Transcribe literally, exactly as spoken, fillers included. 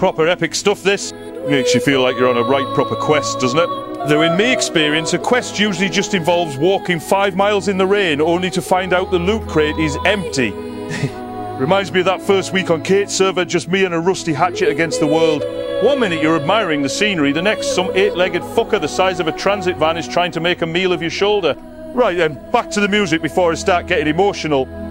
Proper epic stuff, this. Makes you feel like you're on a right proper quest, doesn't it? Though in my experience, a quest usually just involves walking five miles in the rain only to find out the loot crate is empty. Reminds me of that first week on Kate's server, just me and a rusty hatchet against the world. One minute you're admiring the scenery, the next some eight-legged fucker the size of a transit van is trying to make a meal of your shoulder. Right then, back to the music before I start getting emotional.